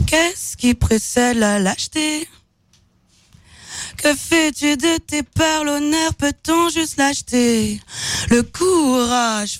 Qu'est-ce qui précède la lâcheté? Que fais-tu de tes peurs? L'honneur peut-on juste l'acheter? Le courage